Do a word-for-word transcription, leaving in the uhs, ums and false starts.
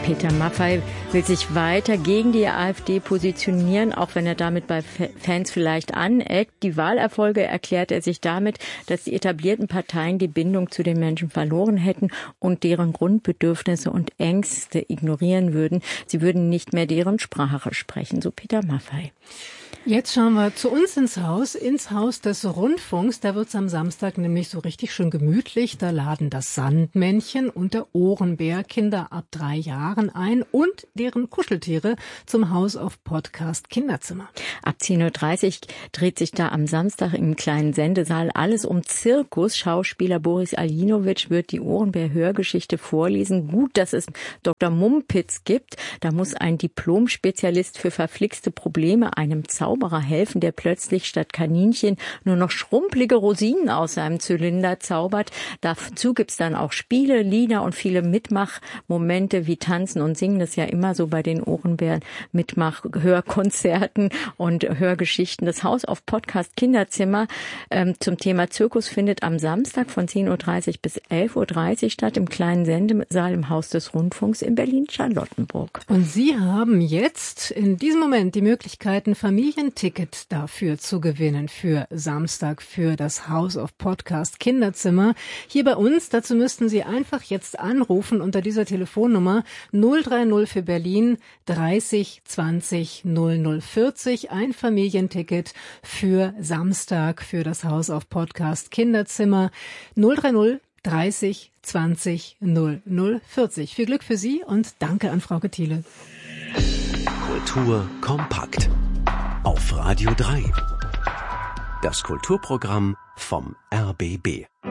Peter Maffay will sich weiter gegen die AfD positionieren, auch wenn er damit bei Fans vielleicht aneckt. Die Wahlerfolge erklärt er sich damit, dass die etablierten Parteien die Bindung zu den Menschen verloren hätten und deren Grundbedürfnisse und Ängste ignorieren würden. Sie würden nicht mehr deren Sprache sprechen, so Peter Maffay. Jetzt schauen wir zu uns ins Haus, ins Haus des Rundfunks. Da wird's am Samstag nämlich so richtig schön gemütlich. Da laden das Sandmännchen und der Ohrenbär Kinder ab drei Jahren ein und deren Kuscheltiere zum House of Podcast Kinderzimmer. Ab zehn Uhr dreißig dreht sich da am Samstag im kleinen Sendesaal alles um Zirkus. Schauspieler Boris Aljinovic wird die Ohrenbär-Hörgeschichte vorlesen. Gut, dass es Doktor Mumpitz gibt. Da muss ein Diplom-Spezialist für verflixte Probleme einem Zauberer helfen, der plötzlich statt Kaninchen nur noch schrumpelige Rosinen aus seinem Zylinder zaubert. Dazu gibt's dann auch Spiele, Lieder und viele Mitmachmomente wie Tanzen und Singen. Das ist ja immer so bei den Ohrenbären Mitmach-Hörkonzerten und Hörgeschichten. Das Haus auf Podcast Kinderzimmer ähm, zum Thema Zirkus findet am Samstag von zehn Uhr dreißig bis elf Uhr dreißig statt im kleinen Sendesaal im Haus des Rundfunks in Berlin-Charlottenburg. Und Sie haben jetzt in diesem Moment die Möglichkeiten, Familien Ticket dafür zu gewinnen für Samstag für das House of Podcast Kinderzimmer. Hier bei uns, dazu müssten Sie einfach jetzt anrufen unter dieser Telefonnummer null drei null für Berlin dreißig zwanzig null null vierzig. Ein Familienticket für Samstag für das House of Podcast Kinderzimmer null drei null dreißig zwanzig null null vierzig. Viel Glück für Sie und danke an Frau Thiele. Kultur kompakt. Auf Radio drei. Das Kulturprogramm vom R B B.